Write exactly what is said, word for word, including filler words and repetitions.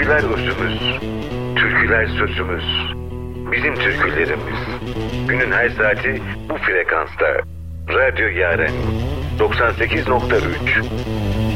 Sözler özümüz, türküler sözümüz, bizim türkülerimiz. Günün her saati bu frekansta. Radyo Yaren doksan sekiz nokta üç.